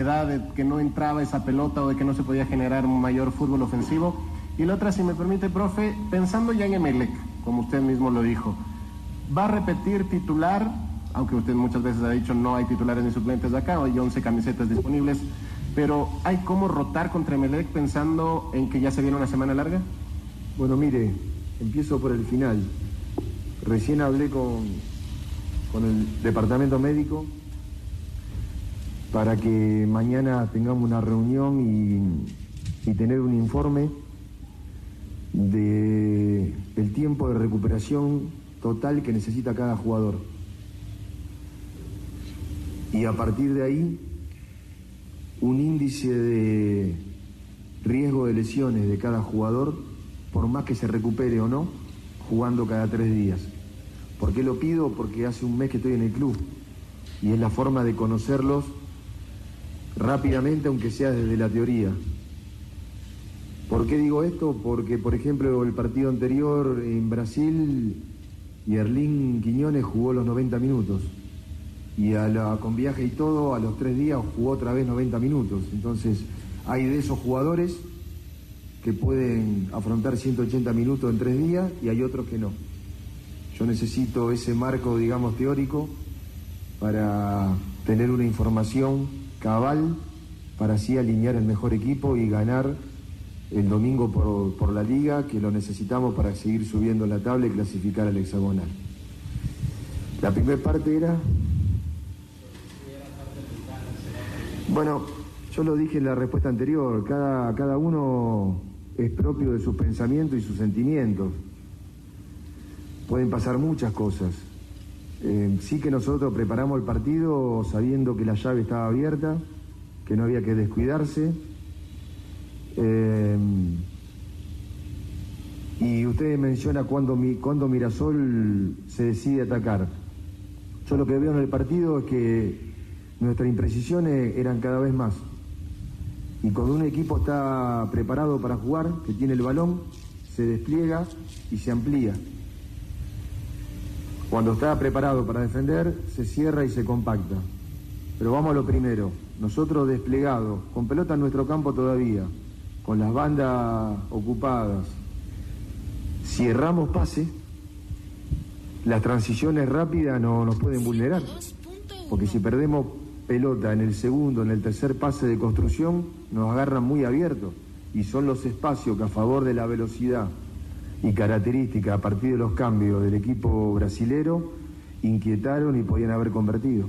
de que no entraba esa pelota o de que no se podía generar un mayor fútbol ofensivo. Y la otra, si me permite, profe, pensando ya en Emelec, como usted mismo lo dijo, ¿va a repetir titular? Aunque usted muchas veces ha dicho no hay titulares ni suplentes de acá, hay 11 camisetas disponibles, pero ¿hay cómo rotar contra Emelec pensando en que ya se viene una semana larga? Bueno, mire, empiezo por el final. Recién hablé con el departamento médico para que mañana tengamos una reunión y tener un informe del tiempo de recuperación total que necesita cada jugador. Y a partir de ahí, un índice de riesgo de lesiones de cada jugador, por más que se recupere o no, jugando cada 3 días. ¿Por qué lo pido? Porque hace un mes que estoy en el club y es la forma de conocerlos rápidamente, aunque sea desde la teoría. ¿Por qué digo esto? Porque, por ejemplo, el partido anterior en Brasil, Yerlín Quiñones jugó los 90 minutos. Y con viaje y todo, a los 3 días jugó otra vez 90 minutos. Entonces, hay de esos jugadores que pueden afrontar 180 minutos en 3 días y hay otros que no. Yo necesito ese marco, digamos, teórico para tener una información cabal, para así alinear el mejor equipo y ganar el domingo por la liga, que lo necesitamos para seguir subiendo la tabla y clasificar al hexagonal. La primera parte era... Bueno, yo lo dije en la respuesta anterior, cada uno es propio de sus pensamientos y sus sentimientos. Pueden pasar muchas cosas. Sí que nosotros preparamos el partido sabiendo que la llave estaba abierta, que no había que descuidarse. Y usted menciona cuando Mirasol se decide atacar. Yo lo que veo en el partido es que nuestras imprecisiones eran cada vez más. Y cuando un equipo está preparado para jugar, que tiene el balón, se despliega y se amplía. Cuando está preparado para defender, se cierra y se compacta. Pero vamos a lo primero. Nosotros desplegados, con pelota en nuestro campo todavía, con las bandas ocupadas, si erramos pase, las transiciones rápidas no nos pueden vulnerar. Porque si perdemos pelota en el segundo, en el tercer pase de construcción, nos agarran muy abiertos. Y son los espacios que a favor de la velocidad y características a partir de los cambios del equipo brasilero inquietaron y podían haber convertido.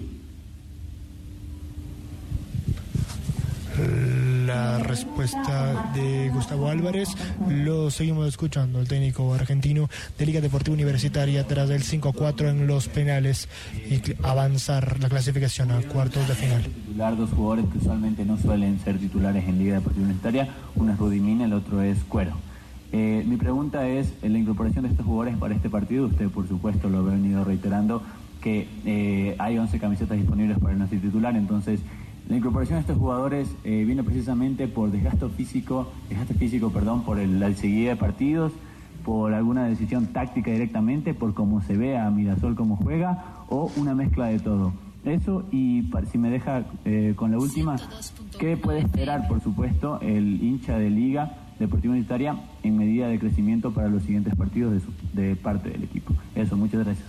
La respuesta de Gustavo Álvarez, lo seguimos escuchando, el técnico argentino de Liga Deportiva Universitaria tras el 5-4 en los penales y avanzar la clasificación a cuartos de final. Titular dos jugadores que usualmente no suelen ser titulares en Liga Deportiva Universitaria, uno es Rudy Mina, el otro es Cuero. Mi pregunta es, en la incorporación de estos jugadores para este partido, usted por supuesto lo ha venido reiterando, que hay 11 camisetas disponibles para el nuestro titular, entonces la incorporación de estos jugadores viene precisamente por desgaste físico, por la seguida de partidos, por alguna decisión táctica directamente, por cómo se ve a Mirasol cómo juega, o una mezcla de todo. Eso, y si me deja con la última, ¿qué puede esperar, por supuesto, el hincha de Liga Deportiva Universitaria en medida de crecimiento para los siguientes partidos de parte del equipo? Eso, muchas gracias.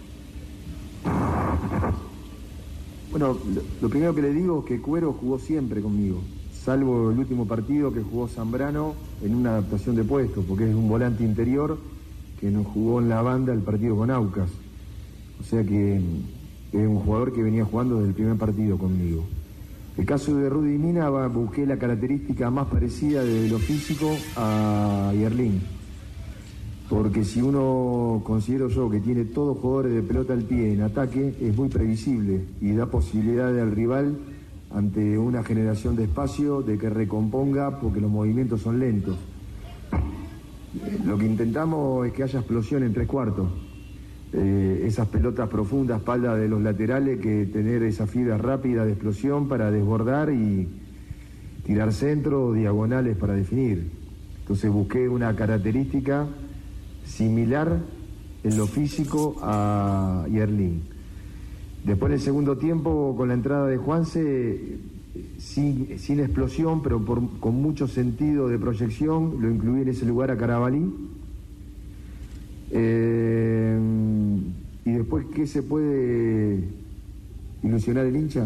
Bueno, lo primero que le digo es que Cuero jugó siempre conmigo, salvo el último partido que jugó Zambrano en una adaptación de puesto, porque es un volante interior que nos jugó en la banda el partido con Aucas. O sea que es un jugador que venía jugando desde el primer partido conmigo. El caso de Rudy Mina, busqué la característica más parecida de lo físico a Yerlín. Porque si uno, considero yo, que tiene todos jugadores de pelota al pie en ataque, es muy previsible y da posibilidades al rival ante una generación de espacio de que recomponga porque los movimientos son lentos. Lo que intentamos es que haya explosión en 3/4. Esas pelotas profundas, espalda de los laterales, que tener esa fibra rápida de explosión para desbordar y tirar centro o diagonales para definir. Entonces busqué una característica similar en lo físico a Yerlín. Después, en el segundo tiempo, con la entrada de Juanse, sin explosión, pero con mucho sentido de proyección. Lo incluí en ese lugar a Carabalí. Y después, ¿qué se puede ilusionar el hincha?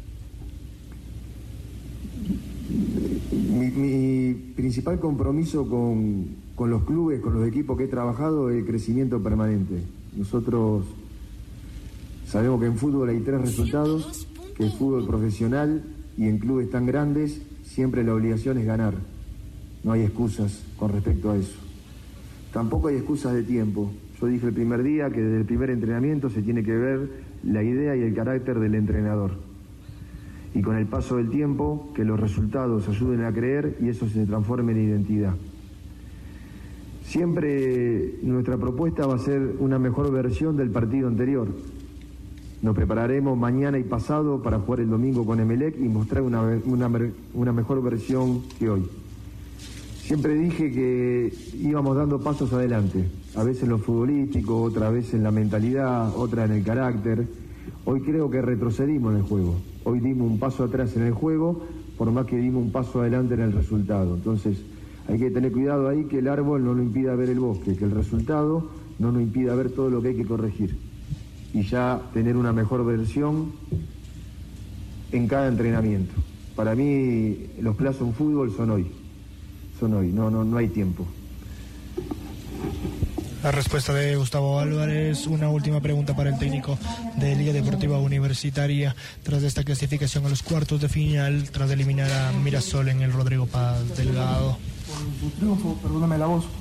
Mi principal compromiso con los clubes, con los equipos que he trabajado, es el crecimiento permanente. Nosotros sabemos que en fútbol hay 3 resultados, que el fútbol profesional y en clubes tan grandes siempre la obligación es ganar. No hay excusas con respecto a eso. Tampoco hay excusas de tiempo. Yo dije el primer día que desde el primer entrenamiento se tiene que ver la idea y el carácter del entrenador. Y con el paso del tiempo, que los resultados ayuden a creer y eso se transforme en identidad. Siempre nuestra propuesta va a ser una mejor versión del partido anterior. Nos prepararemos mañana y pasado para jugar el domingo con Emelec y mostrar una mejor versión que hoy. Siempre dije que íbamos dando pasos adelante, a veces en lo futbolístico, otra vez en la mentalidad, otra en el carácter. Hoy creo que retrocedimos en el juego. Hoy dimos un paso atrás en el juego, por más que dimos un paso adelante en el resultado. Entonces, hay que tener cuidado ahí que el árbol no nos impida ver el bosque, que el resultado no nos impida ver todo lo que hay que corregir. Y ya tener una mejor versión en cada entrenamiento. Para mí, los plazos en fútbol son hoy. No hay tiempo. La respuesta de Gustavo Álvarez. Una última pregunta para el técnico de Liga Deportiva Universitaria tras esta clasificación a los cuartos de final, tras eliminar a Mirasol en el Rodrigo Paz Delgado. Por su triunfo, perdóname la voz.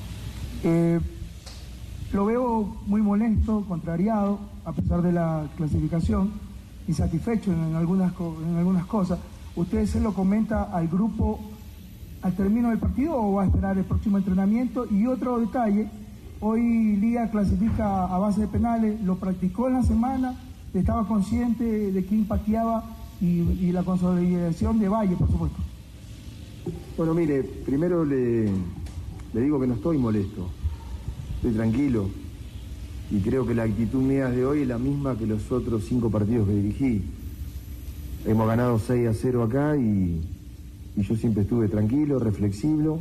Lo veo muy molesto, contrariado, a pesar de la clasificación, insatisfecho en algunas cosas. ¿Usted se lo comenta al grupo al término del partido o va a esperar el próximo entrenamiento? Y otro detalle, hoy Liga clasifica a base de penales, lo practicó en la semana, estaba consciente de quién pateaba y la consolidación de Valle, por supuesto. Bueno, mire, primero le digo que no estoy molesto, estoy tranquilo y creo que la actitud mía de hoy es la misma que los otros 5 partidos que dirigí. Hemos ganado 6-0 acá y yo siempre estuve tranquilo, reflexivo,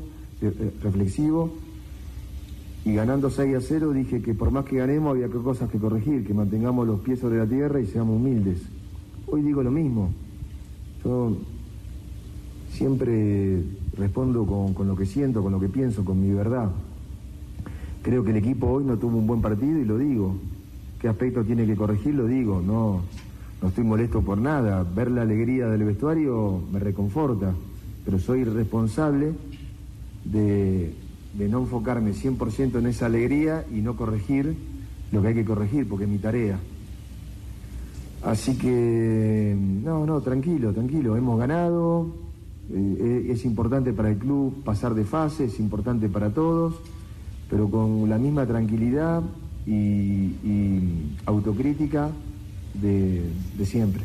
y ganando 6-0 dije que por más que ganemos había cosas que corregir, que mantengamos los pies sobre la tierra y seamos humildes. Hoy digo lo mismo. Yo siempre respondo con lo que siento, con lo que pienso, con mi verdad. Creo que el equipo hoy no tuvo un buen partido y lo digo. ¿Qué aspecto tiene que corregir? Lo digo. No estoy molesto por nada. Ver la alegría del vestuario me reconforta. Pero soy responsable de no enfocarme 100% en esa alegría y no corregir lo que hay que corregir, porque es mi tarea. Así que, tranquilo. Hemos ganado. Es importante para el club pasar de fase, es importante para todos, pero con la misma tranquilidad y autocrítica de siempre.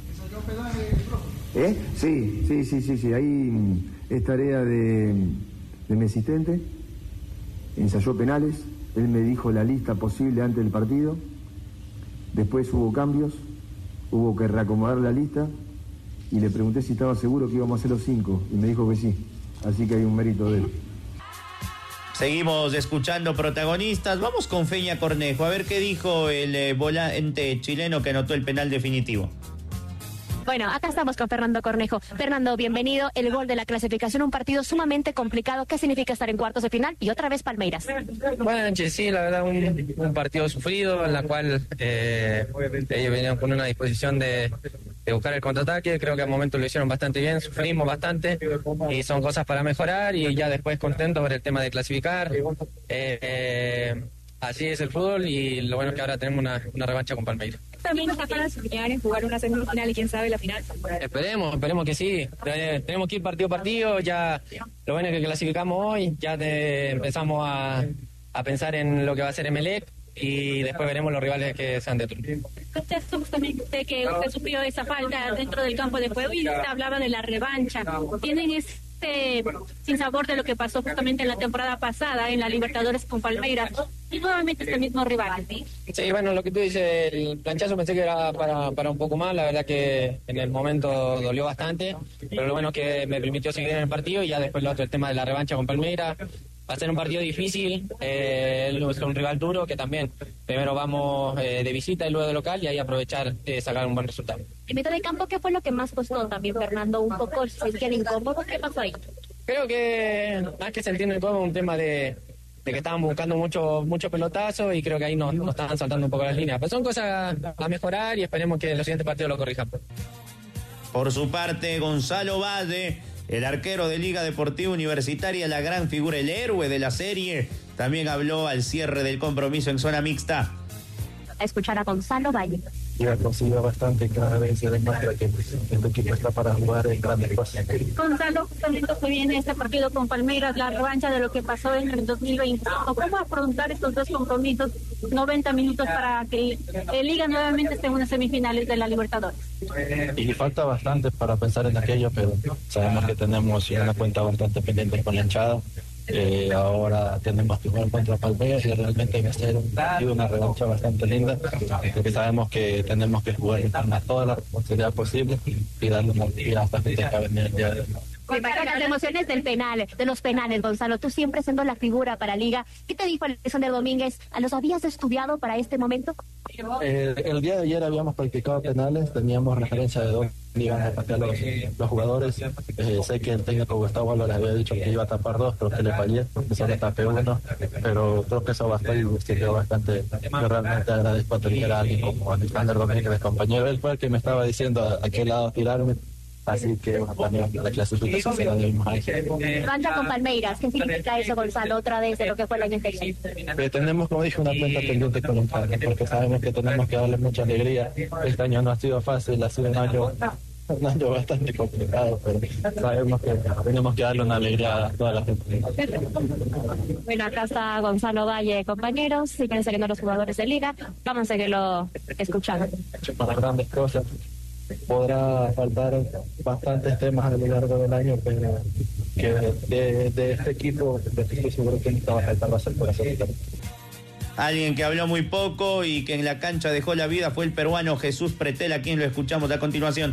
Sí, ahí es tarea de mi asistente, ensayó penales, él me dijo la lista posible antes del partido, después hubo cambios, hubo que reacomodar la lista y le pregunté si estaba seguro que íbamos a hacer los 5 y me dijo que sí, así que hay un mérito de él. Seguimos escuchando protagonistas. Vamos con Feña Cornejo, a ver qué dijo el volante chileno que anotó el penal definitivo. Bueno, acá estamos con Fernando Cornejo. Fernando, bienvenido. El gol de la clasificación, un partido sumamente complicado. ¿Qué significa estar en cuartos de final? Y otra vez Palmeiras. Bueno, sí, la verdad, un partido sufrido en la cual ellos venían con una disposición de buscar el contraataque. Creo que al momento lo hicieron bastante bien, sufrimos bastante y son cosas para mejorar y ya después contento por el tema de clasificar. Así es el fútbol y lo bueno es que ahora tenemos una revancha con Palmeiras. También está para soñar en jugar una semifinal y quién sabe la final. Esperemos que sí. Tenemos que ir partido a partido. Ya lo bueno es que clasificamos hoy. Ya empezamos a pensar en lo que va a ser Emelec y después veremos los rivales que sean de turno. Usted sufrió esa falta dentro del campo de juego y usted hablaba de la revancha. ¿Tienen este sinsabor de lo que pasó justamente en la temporada pasada en la Libertadores con Palmeiras y nuevamente este mismo rival. Sí, bueno, lo que tú dices, el planchazo pensé que era para un poco más, la verdad que en el momento dolió bastante, pero lo bueno es que me permitió seguir en el partido y ya después lo otro, el tema de la revancha con Palmeiras. Va a ser un partido difícil, es un rival duro que también primero vamos de visita y luego de local y ahí aprovechar sacar un buen resultado. En mitad de campo, ¿qué fue lo que más costó también, Fernando? Un poco se sentían incómodos, ¿qué pasó ahí? Creo que más que sentir incómodo un tema de que estaban buscando mucho pelotazo y creo que ahí nos estaban saltando un poco las líneas. Pero son cosas a mejorar y esperemos que en los siguientes partidos lo corrijan. Por su parte, Gonzalo Valle, el arquero de Liga Deportiva Universitaria, la gran figura, el héroe de la serie, también habló al cierre del compromiso en zona mixta. A escuchar a Gonzalo Valle. Ya consiguió bastante, cada vez se demuestra que el equipo está para jugar en grandes cosas. Gonzalo, justamente se viene este partido con Palmeiras, la revancha de lo que pasó en el 2021. ¿Cómo afrontar estos dos compromisos, 90 minutos para que Liga nuevamente esté en unas semifinales de la Libertadores? Y falta bastante para pensar en aquello, pero sabemos que tenemos una cuenta bastante pendiente con la hinchada. Ahora tenemos que jugar contra Palmeiras y realmente va a ser una revancha bastante linda, porque sabemos que tenemos que jugar a toda la responsabilidad posible y darle una alegría a esta gente que va a venir el día de hoy. Las emociones de los penales, Gonzalo, tú siempre siendo la figura para Liga. ¿Qué te dijo Alexander Domínguez? ¿Los habías estudiado para este momento? El día de ayer habíamos practicado penales, teníamos referencia de dónde iban a patear los jugadores. Sé que el técnico Gustavo Álvarez había dicho que iba a tapar dos, pero que le fallé, porque solo tapé uno, pero creo que eso bastante y me sirvió bastante. Yo realmente agradezco a tener a alguien como Alexander Domínguez, compañero. Él fue el que me estaba diciendo a qué lado tirarme. Así que también la clasificación será del mismo año. Revancha con Palmeiras, ¿qué significa eso, Gonzalo, otra vez de lo que fue el año anterior? Tenemos, como dije, una cuenta pendiente con el padre, porque sabemos que tenemos que darle mucha alegría. Este año no ha sido fácil, ha sido un año bastante complicado, pero sabemos que tenemos que darle una alegría a toda la gente. Bueno, acá está Gonzalo Valle, compañeros, siguen saliendo los jugadores de Liga, vamos a seguirlo escuchando. Para grandes cosas. Podrá faltar bastantes temas a lo largo del año, pero que de este equipo estoy seguro que nunca va a faltar, va a ser por eso. Alguien que habló muy poco y que en la cancha dejó la vida fue el peruano Jesús Pretel, a quien lo escuchamos a continuación.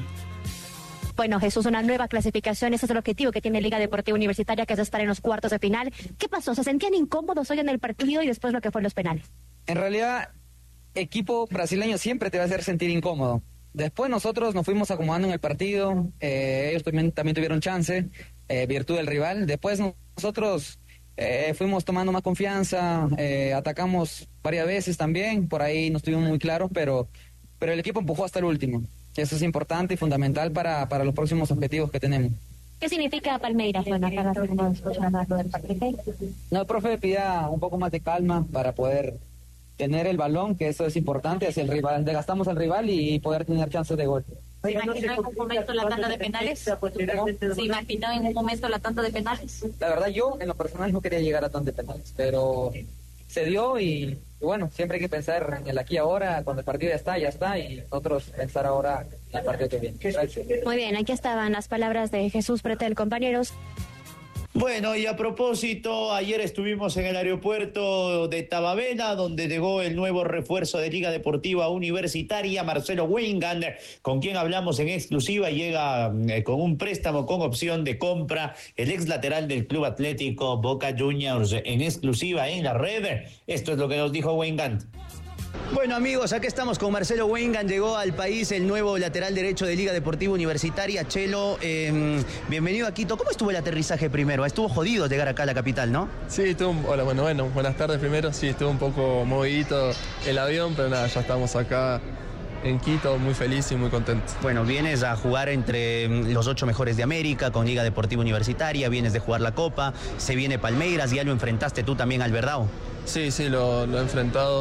Bueno, Jesús, una nueva clasificación, ese es el objetivo que tiene Liga Deportiva Universitaria, que es estar en los cuartos de final. ¿Qué pasó? ¿Se sentían incómodos hoy en el partido y después lo que fue los penales? En realidad, equipo brasileño siempre te va a hacer sentir incómodo. Después nosotros nos fuimos acomodando en el partido, ellos también tuvieron chance, virtud del rival. Después nosotros fuimos tomando más confianza, atacamos varias veces también, por ahí no estuvimos muy claros, pero el equipo empujó hasta el último. Eso es importante y fundamental para los próximos objetivos que tenemos. ¿Qué significa Palmeiras? Bueno, acá lo escuchando del partido. No, el profe pida un poco más de calma para poder tener el balón, que eso es importante hacia el rival, desgastamos al rival y poder tener chances de gol. ¿Se imaginó en un momento la tanda de penales? ¿Se imaginó en un momento la tanda de penales? La verdad, yo en lo personal no quería llegar a tanda de penales, pero se dio y bueno, siempre hay que pensar en el aquí y ahora, cuando el partido ya está, y nosotros pensar ahora en el partido que viene. Gracias. Muy bien, aquí estaban las palabras de Jesús Pretel, compañeros. Bueno, y a propósito, ayer estuvimos en el aeropuerto de Tababela, donde llegó el nuevo refuerzo de Liga Deportiva Universitaria, Marcelo Weingand, con quien hablamos en exclusiva. Llega con un préstamo con opción de compra, el ex lateral del Club Atlético Boca Juniors, en exclusiva en la red. Esto es lo que nos dijo Weingand. Bueno, amigos, aquí estamos con Marcelo Weingand. Llegó al país el nuevo lateral derecho de Liga Deportiva Universitaria. Chelo, bienvenido a Quito. ¿Cómo estuvo el aterrizaje primero? Estuvo jodido llegar acá a la capital, ¿no? Sí, bueno, buenas tardes primero. Sí, estuvo un poco movidito el avión, pero nada, ya estamos acá en Quito, muy feliz y muy contento. Bueno, vienes a jugar entre los 8 mejores de América con Liga Deportiva Universitaria, vienes de jugar la Copa, se viene Palmeiras, ya lo enfrentaste tú también al Verdao. Sí, lo he enfrentado.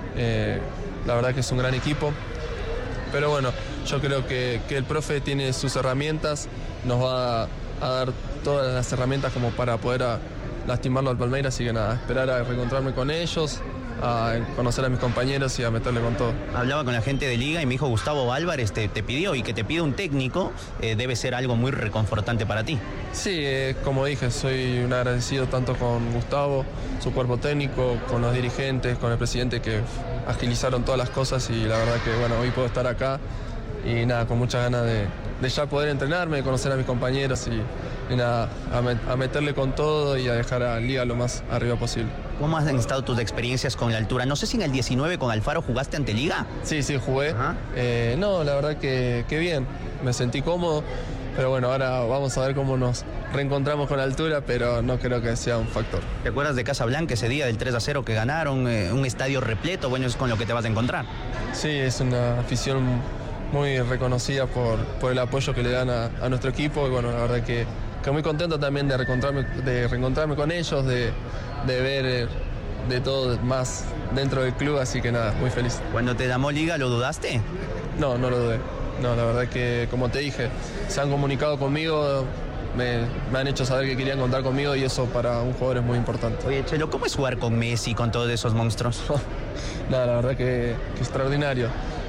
La verdad que es un gran equipo, pero bueno, yo creo que el profe tiene sus herramientas, nos va a dar todas las herramientas como para poder lastimarlo al Palmeiras, así que nada, esperar a reencontrarme con ellos a conocer a mis compañeros y a meterle con todo. Hablaba con la gente de Liga y me dijo Gustavo Álvarez te pidió, y que te pida un técnico debe ser algo muy reconfortante para ti. Sí, como dije, soy un agradecido tanto con Gustavo, su cuerpo técnico, con los dirigentes, con el presidente, que agilizaron todas las cosas, y la verdad que bueno, hoy puedo estar acá y nada, con muchas ganas de ya poder entrenarme, conocer a mis compañeros y nada, a meterle con todo y a dejar a Liga lo más arriba posible. ¿Cómo han estado tus experiencias con la altura? No sé si en el 19 con Alfaro jugaste ante Liga. Sí, jugué. No, la verdad que bien, me sentí cómodo, pero bueno, ahora vamos a ver cómo nos reencontramos con la altura, pero no creo que sea un factor. ¿Te acuerdas de Casablanca ese día del 3-0 que ganaron? Un estadio repleto, bueno, es con lo que te vas a encontrar. Sí, es una afición muy reconocida por el apoyo que le dan a nuestro equipo, y bueno, la verdad que muy contento también de reencontrarme con ellos, de ver de todo más dentro del club, así que nada, muy feliz. Cuando te llamó Liga, ¿lo dudaste? No lo dudé. No, la verdad que, como te dije, se han comunicado conmigo, me han hecho saber que querían contar conmigo, y eso para un jugador es muy importante. Oye, Chelo, ¿cómo es jugar con Messi, con todos esos monstruos? No, la verdad que extraordinario.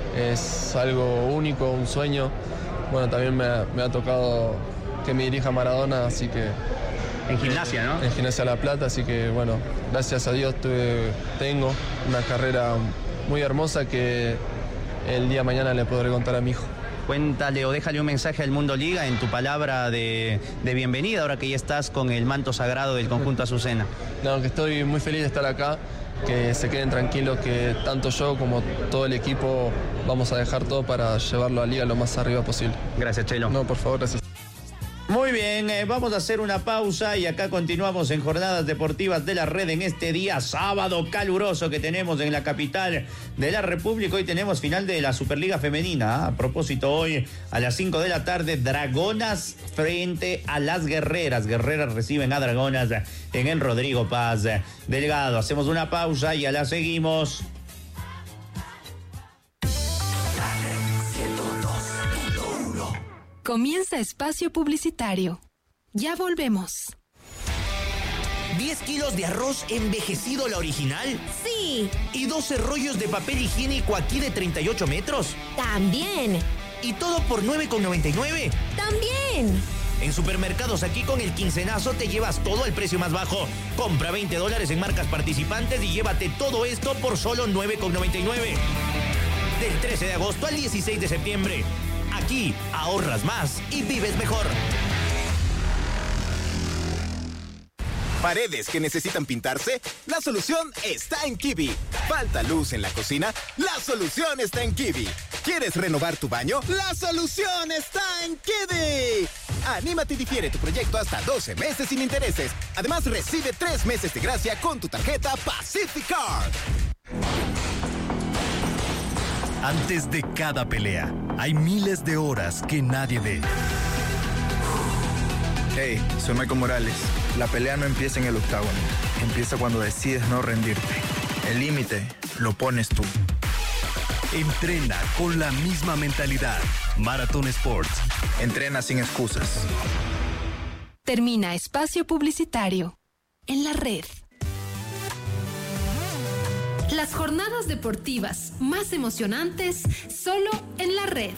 Es algo único, un sueño. Bueno, también me ha tocado que me dirija Maradona, así que... En Gimnasia, ¿no? En Gimnasia La Plata, así que bueno, gracias a Dios tengo una carrera muy hermosa que el día de mañana le podré contar a mi hijo. Cuéntale o déjale un mensaje al Mundo Liga en tu palabra de bienvenida, ahora que ya estás con el manto sagrado del conjunto Azucena. No, que estoy muy feliz de estar acá, que se queden tranquilos, que tanto yo como todo el equipo vamos a dejar todo para llevarlo a Liga lo más arriba posible. Gracias, Chelo. No, por favor, gracias. Muy bien, vamos a hacer una pausa y acá continuamos en Jornadas Deportivas de la Red en este día sábado caluroso que tenemos en la capital de la República. Hoy tenemos final de la Superliga Femenina. A propósito, hoy a las 5 de la tarde, Dragonas frente a las Guerreras. Guerreras reciben a Dragonas en el Rodrigo Paz Delgado. Hacemos una pausa y ya la seguimos. Comienza espacio publicitario. Ya volvemos. ¿10 kilos de arroz envejecido la original? Sí. ¿Y 12 rollos de papel higiénico aquí de 38 metros? También. ¿Y todo por $9,99? También. En Supermercados Aquí con el quincenazo te llevas todo al precio más bajo. Compra $20 en marcas participantes y llévate todo esto por solo $9,99. Del 13 de agosto al 16 de septiembre. Aquí ahorras más y vives mejor. ¿Paredes que necesitan pintarse? La solución está en Kiwi. ¿Falta luz en la cocina? La solución está en Kiwi. ¿Quieres renovar tu baño? La solución está en Kiwi. Anímate y difiere tu proyecto hasta 12 meses sin intereses. Además, recibe 3 meses de gracia con tu tarjeta Pacific Card. Antes de cada pelea, hay miles de horas que nadie ve. Hey, soy Michael Morales. La pelea no empieza en el octágono. Empieza cuando decides no rendirte. El límite lo pones tú. Entrena con la misma mentalidad. Marathon Sports. Entrena sin excusas. Termina espacio publicitario en la red. Las jornadas deportivas más emocionantes solo en la red.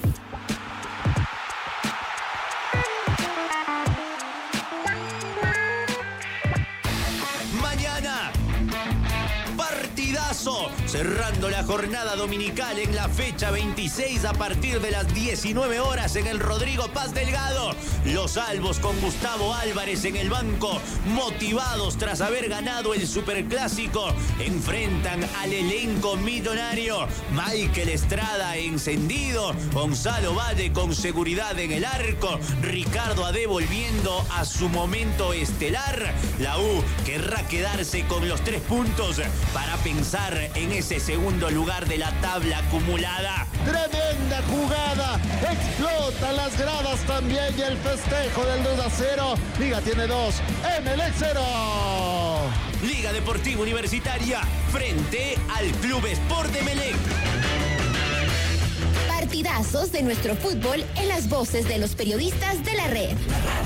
Mañana, partidazo, cerrando la jornada dominical en la fecha 26 a partir de las 19 horas en el Rodrigo Paz Delgado. Los albos con Gustavo Álvarez en el banco, motivados tras haber ganado el Superclásico, enfrentan al elenco millonario. Michael Estrada encendido, Gonzalo Valle con seguridad en el arco, Ricardo Ade volviendo a su momento estelar. La U querrá quedarse con los 3 puntos para pensar en ese segundo lugar de la tabla acumulada. Tremenda jugada, explota las gradas también y el festejo del 2-0. Liga tiene 2, Emelec 0. Liga Deportiva Universitaria frente al Club Sport de Emelec. Partidazos de nuestro fútbol en las voces de los periodistas de la red.